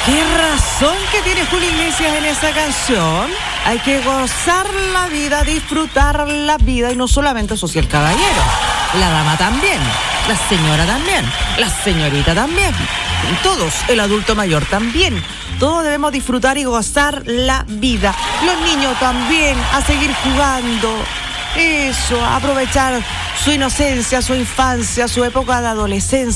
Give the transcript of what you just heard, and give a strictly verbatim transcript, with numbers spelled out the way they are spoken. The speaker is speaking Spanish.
Qué razón que tiene Julio Iglesias en esa canción. Hay que gozar la vida, disfrutar la vida, y no solamente eso, si el caballero, la dama también, la señora también, la señorita también, todos, el adulto mayor también. Todos debemos disfrutar y gozar la vida. Los niños también, a seguir jugando. Eso, a aprovechar su inocencia, su infancia, su época de adolescencia.